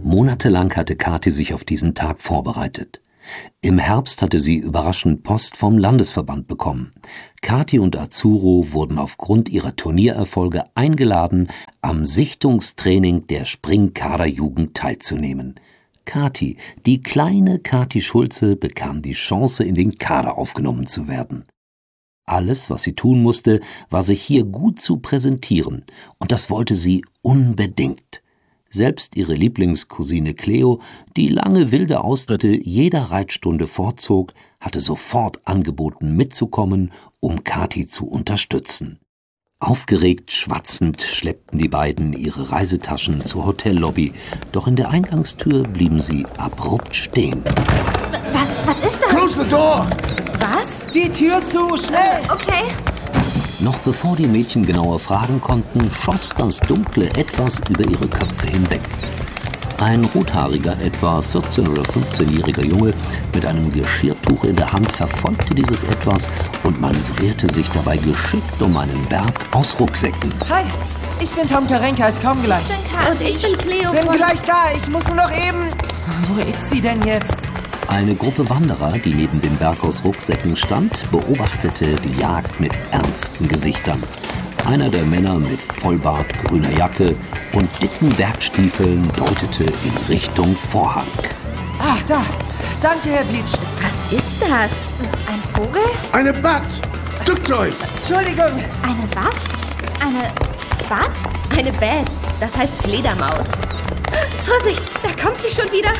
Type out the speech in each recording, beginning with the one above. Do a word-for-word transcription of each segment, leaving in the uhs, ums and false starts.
Monatelang hatte Kathi sich auf diesen Tag vorbereitet. Im Herbst hatte sie überraschend Post vom Landesverband bekommen. Kathi und Azuro wurden aufgrund ihrer Turniererfolge eingeladen, am Sichtungstraining der Springkaderjugend teilzunehmen. Kathi, die kleine Kathi Schulze, bekam die Chance, in den Kader aufgenommen zu werden. Alles, was sie tun musste, war sich hier gut zu präsentieren, und das wollte sie unbedingt. Selbst ihre Lieblingscousine Cleo, die lange wilde Austritte jeder Reitstunde vorzog, hatte sofort angeboten, mitzukommen, um Kathi zu unterstützen. Aufgeregt schwatzend schleppten die beiden ihre Reisetaschen zur Hotellobby, doch in der Eingangstür blieben sie abrupt stehen. Was, was ist das? Close the door! Was? Die Tür zu, schnell! Okay. Noch bevor die Mädchen genauer fragen konnten, schoss das dunkle Etwas über ihre Köpfe hinweg. Ein rothaariger, etwa vierzehn- oder fünfzehnjähriger Junge mit einem Geschirrtuch in der Hand verfolgte dieses Etwas und manövrierte sich dabei geschickt um einen Berg aus Rucksäcken. Hi, ich bin Tom Karenka, ist kaum gleich. Ich bin Kathi. Und ich bin Cleo. Bin von gleich da, ich muss nur noch eben... Wo ist sie denn jetzt? Eine Gruppe Wanderer, die neben dem Berg aus Rucksäcken stand, beobachtete die Jagd mit ernsten Gesichtern. Einer der Männer mit Vollbart, grüner Jacke und dicken Werkstiefeln deutete in Richtung Vorhang. Ah, da. Danke, Herr Beach. Was ist das? Ein Vogel? Eine Bat! Drückt euch! Entschuldigung. Eine was? Eine Bat? Eine Bat. Das heißt Fledermaus. Vorsicht, da kommt sie schon wieder.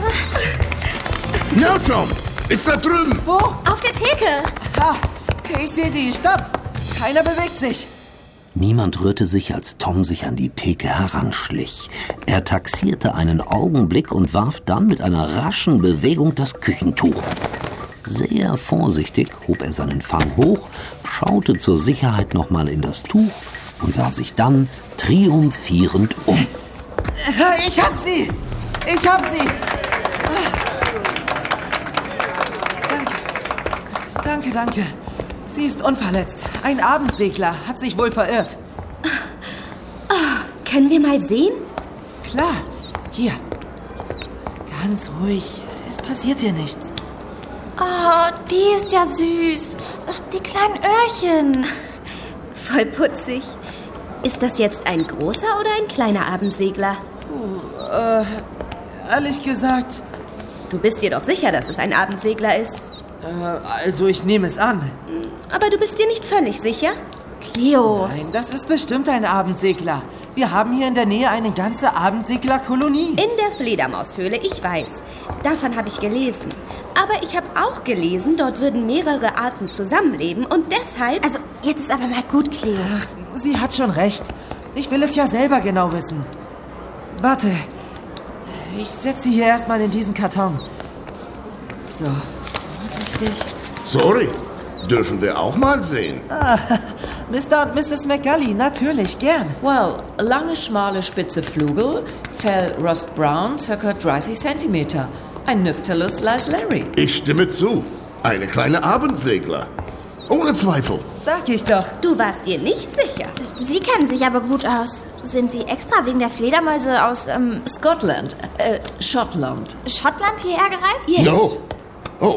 No, Tom! Ist da drüben! Wo? Auf der Theke. Ha, ich sehe sie. Stopp. Keiner bewegt sich. Niemand rührte sich, als Tom sich an die Theke heranschlich. Er taxierte einen Augenblick und warf dann mit einer raschen Bewegung das Küchentuch. Sehr vorsichtig hob er seinen Fang hoch, schaute zur Sicherheit nochmal in das Tuch und sah sich dann triumphierend um. Ich hab sie. Ich hab sie. Danke. Danke, danke. Sie ist unverletzt. Ein Abendsegler hat sich wohl verirrt. Oh, können wir mal sehen? Klar. Hier. Ganz ruhig. Es passiert dir nichts. Oh, die ist ja süß. Die kleinen Öhrchen. Voll putzig. Ist das jetzt ein großer oder ein kleiner Abendsegler? Uh, äh, ehrlich gesagt... Du bist dir doch sicher, dass es ein Abendsegler ist? Äh, also ich nehme es an. Aber du bist dir nicht völlig sicher? Cleo. Nein, das ist bestimmt ein Abendsegler. Wir haben hier in der Nähe eine ganze Abendseglerkolonie. In der Fledermaushöhle, ich weiß. Davon habe ich gelesen. Aber ich habe auch gelesen, dort würden mehrere Arten zusammenleben und deshalb... Also, jetzt ist aber mal gut, Cleo. Ach, sie hat schon recht. Ich will es ja selber genau wissen. Warte. Ich setze sie hier erstmal in diesen Karton. So, vorsichtig. Sorry, dürfen wir auch mal sehen? Ah, Mister und Misses McGully, natürlich, gern. Well, lange, schmale, spitze Flügel, Fell rostbraun, ca. dreißig Zentimeter. Ein Nyctalus Larry. Ich stimme zu. Eine kleine Abendsegler. Ohne Zweifel. Sag ich doch. Du warst dir nicht sicher. Sie kennen sich aber gut aus. Sind Sie extra wegen der Fledermäuse aus ähm, Scotland, äh, Schottland. Schottland hierher gereist? Yes. No. Oh.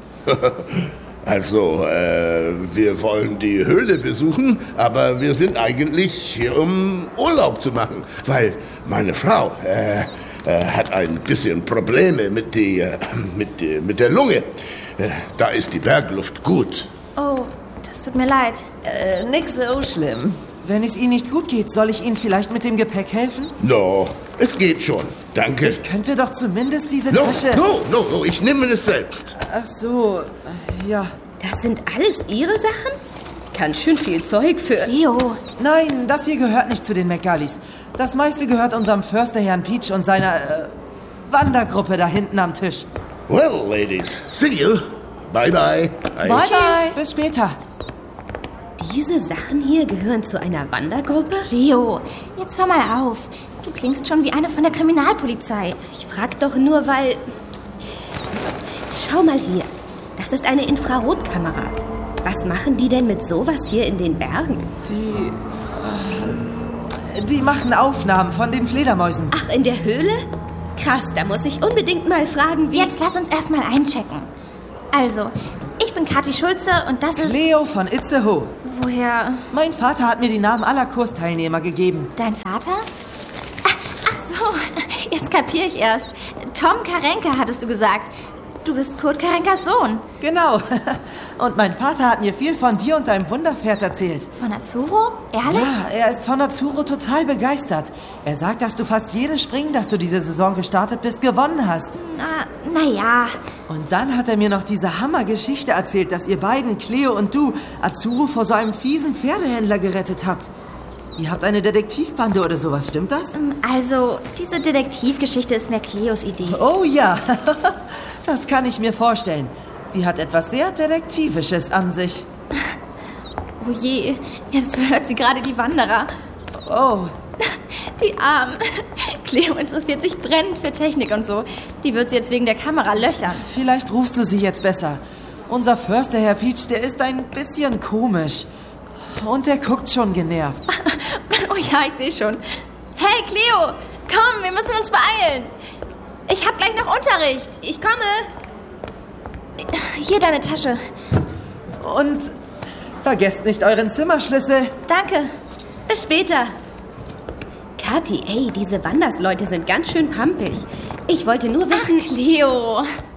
Also, äh, wir wollen die Höhle besuchen, aber wir sind eigentlich hier, um Urlaub zu machen, weil meine Frau, äh, äh hat ein bisschen Probleme mit, die, äh, mit, die, mit der Lunge. Äh, da ist die Bergluft gut. Oh, das tut mir leid. Äh, nix so schlimm. Wenn es Ihnen nicht gut geht, soll ich Ihnen vielleicht mit dem Gepäck helfen? No, es geht schon. Danke. Ich könnte doch zumindest diese No, Tasche... no, no, no, ich nehme es selbst. Ach so, ja. Das sind alles Ihre Sachen? Ganz schön viel Zeug für... Leo. Nein, das hier gehört nicht zu den McGullys. Das meiste gehört unserem Förster Herrn Peach und seiner äh, Wandergruppe da hinten am Tisch. Well, ladies, see you. Bye, bye. Bye, bye. Bis später. Diese Sachen hier gehören zu einer Wandergruppe? Leo, jetzt hör mal auf. Du klingst schon wie eine von der Kriminalpolizei. Ich frag doch nur, weil... Schau mal hier. Das ist eine Infrarotkamera. Was machen die denn mit sowas hier in den Bergen? Die... Äh, die machen Aufnahmen von den Fledermäusen. Ach, in der Höhle? Krass, da muss ich unbedingt mal fragen, wie... Jetzt lass uns erstmal einchecken. Also, ich bin Kathi Schulze und das ist... Leo von Itzehoe. Woher? Mein Vater hat mir die Namen aller Kursteilnehmer gegeben. Dein Vater? Ach, ach so, jetzt kapiere ich erst. Tom Karenka hattest du gesagt. Du bist Kurt Karenkas Sohn. Genau. Und mein Vater hat mir viel von dir und deinem Wunderpferd erzählt. Von Azzurro? Ehrlich? Ja, er ist von Azzurro total begeistert. Er sagt, dass du fast jedes Springen, das du diese Saison gestartet bist, gewonnen hast. Na, na ja. Und dann hat er mir noch diese Hammergeschichte erzählt, dass ihr beiden, Cleo und du, Azzurro vor so einem fiesen Pferdehändler gerettet habt. Ihr habt eine Detektivbande oder sowas, stimmt das? Also, diese Detektivgeschichte ist mehr Cleos Idee. Oh ja, das kann ich mir vorstellen. Sie hat etwas sehr Detektivisches an sich. Oh je, jetzt verhört sie gerade die Wanderer. Oh. Die Armen. Cleo interessiert sich brennend für Technik und so. Die wird sie jetzt wegen der Kamera löchern. Vielleicht rufst du sie jetzt besser. Unser Förster, Herr Peach, der ist ein bisschen komisch. Und der guckt schon genervt. Oh ja, ich sehe schon. Hey, Cleo, komm, wir müssen uns beeilen. Ich hab gleich noch Unterricht. Ich komme. Hier deine Tasche. Und vergesst nicht euren Zimmerschlüssel. Danke. Bis später. Kathi, ey, diese Wandersleute sind ganz schön pampig. Ich wollte nur wissen... Ach, Cleo.